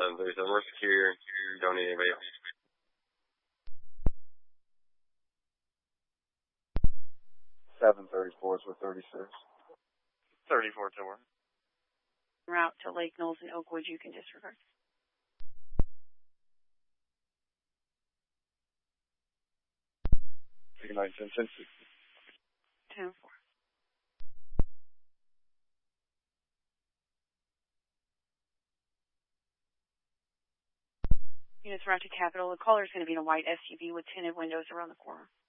737. We're secure. Don't need anybody else. 734s with 36. 34 Tower. Route to Lake Knowles and Oakwood, you can disregard. Good night, 10-10. 10-4. Units route to Capitol. The caller is going to be in a white SUV with tinted windows around the corner.